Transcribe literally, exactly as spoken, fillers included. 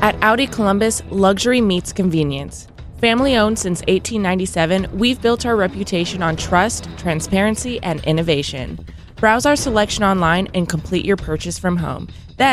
At Audi Columbus, luxury meets convenience. Family owned since eighteen ninety-seven, we've built our reputation on trust, transparency, and innovation. Browse our selection online and complete your purchase from home.